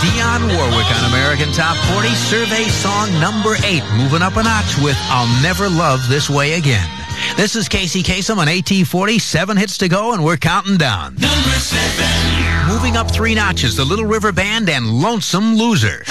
Dionne Warwick on American Top 40, survey song number 8, moving up a notch with I'll Never Love This Way Again. This is Casey Kasem on AT40, 7 hits to go, and we're counting down. Number 7. Moving up 3 notches, the Little River Band and Lonesome Loser.